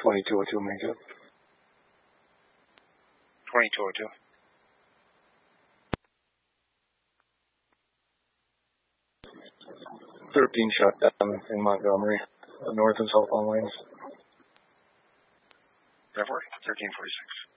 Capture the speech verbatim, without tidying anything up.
twenty-two oh two, make it. twenty-two oh two. thirteen shot down in Montgomery, north and southbound lanes. Therefore, thirteen forty-six.